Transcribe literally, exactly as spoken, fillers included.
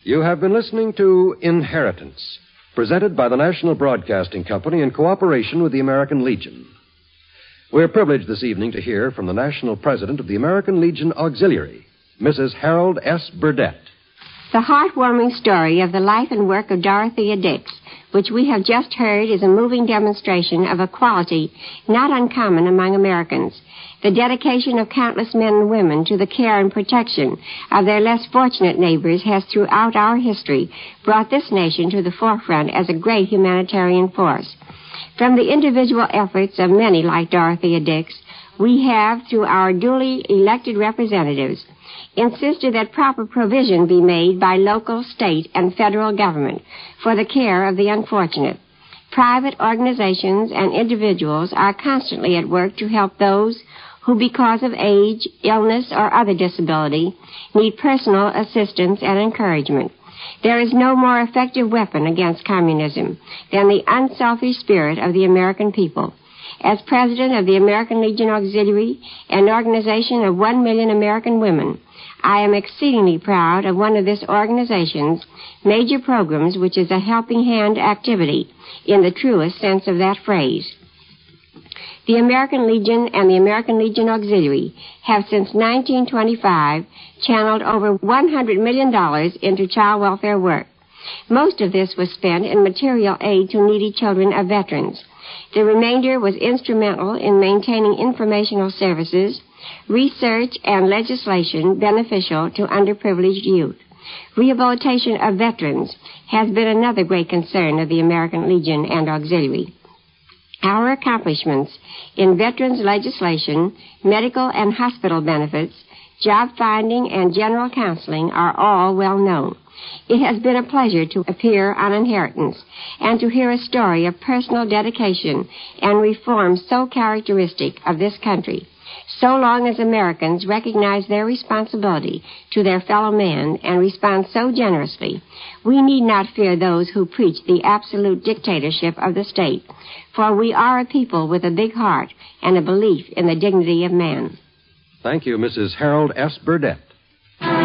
You have been listening to Inheritance, presented by the National Broadcasting Company in cooperation with the American Legion. We're privileged this evening to hear from the National President of the American Legion Auxiliary, Missus Harold S. Burdett. The heartwarming story of the life and work of Dorothea Dix, which we have just heard, is a moving demonstration of a quality not uncommon among Americans. The dedication of countless men and women to the care and protection of their less fortunate neighbors has throughout our history brought this nation to the forefront as a great humanitarian force. From the individual efforts of many like Dorothea Dix, we have, through our duly elected representatives, insisted that proper provision be made by local, state, and federal government for the care of the unfortunate. Private organizations and individuals are constantly at work to help those who, because of age, illness, or other disability, need personal assistance and encouragement. There is no more effective weapon against communism than the unselfish spirit of the American people. As president of the American Legion Auxiliary, an organization of one million American women, I am exceedingly proud of one of this organization's major programs, which is a helping hand activity in the truest sense of that phrase. The American Legion and the American Legion Auxiliary have since nineteen twenty-five channeled over one hundred million dollars into child welfare work. Most of this was spent in material aid to needy children of veterans. The remainder was instrumental in maintaining informational services, research, and legislation beneficial to underprivileged youth. Rehabilitation of veterans has been another great concern of the American Legion and Auxiliary. Our accomplishments in veterans legislation, medical and hospital benefits, job finding, and general counseling are all well known. It has been a pleasure to appear on Inheritance and to hear a story of personal dedication and reform so characteristic of this country. So long as Americans recognize their responsibility to their fellow man and respond so generously, we need not fear those who preach the absolute dictatorship of the state, for we are a people with a big heart and a belief in the dignity of man. Thank you, Missus Harold S. Burdett.